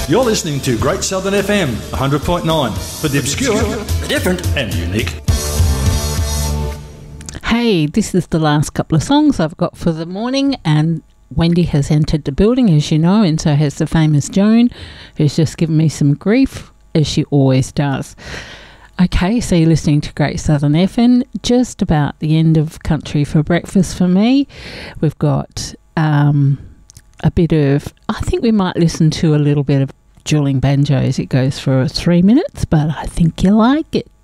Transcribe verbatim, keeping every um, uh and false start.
You're listening to Great Southern F M, one hundred point nine, for the obscure, the different and unique. Hey, this is the last couple of songs I've got for the morning, and Wendy has entered the building, as you know, and so has the famous Joan, who's just given me some grief, as she always does. Okay, so you're listening to Great Southern F M, just about the end of Country for Breakfast for me. We've got um, a bit of, I think we might listen to a little bit of Dueling Banjos. It goes for three minutes, but I think you like it.